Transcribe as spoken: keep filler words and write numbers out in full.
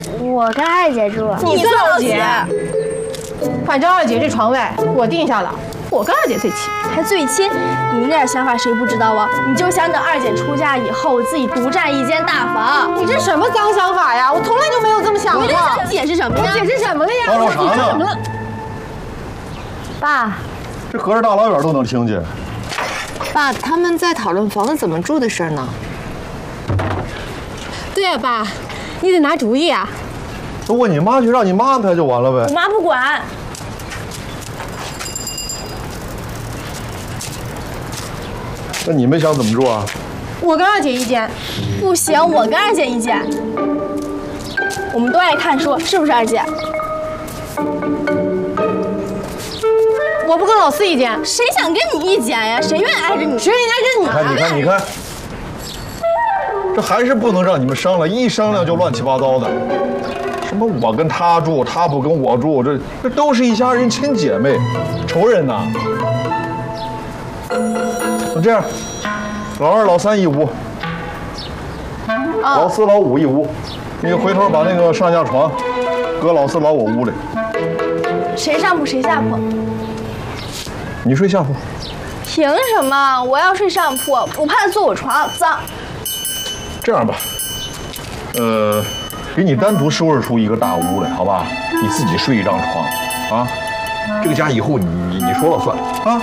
我跟二姐住。 你最老几？ 反正二姐这床位我定下了，我跟二姐最亲。 还最亲？你那点想法谁不知道啊？你就想等二姐出嫁以后，自己独占一间大房。 你这什么脏想法呀？我从来就没有这么想过。 你这想解释什么呀？ 解释什么了呀？ 嚷嚷啥呢？ 你说什么了？ 爸， 这隔着大老远都能听见。 爸，他们在讨论房子怎么住的事呢。 对呀，爸，你得拿主意啊。 都问你妈去，让你妈安排就完了我呗。 妈不管。 那你们想怎么住啊？ 我跟二姐一间。 不行，我跟二姐一间。我们都爱看书，是不是二姐？ 我不跟老四一间。 谁想跟你一间呀？谁愿意挨着你？ 谁愿意挨着你你看，你看，你看，这还是不能让你们商量，一商量就乱七八糟的。什么我跟他住，他不跟我住，这这都是一家人，亲姐妹，仇人呐。那这样，老二、老三一屋，老四、老五一屋。你回头把那个上下床搁老四、老五屋里。 谁上铺谁下铺？ 你睡下铺。 凭什么？我要睡上铺，我怕他坐我床脏。 这样吧，呃，给你单独收拾出一个大屋来，好吧？你自己睡一张床，啊，这个家以后你你你说了算啊。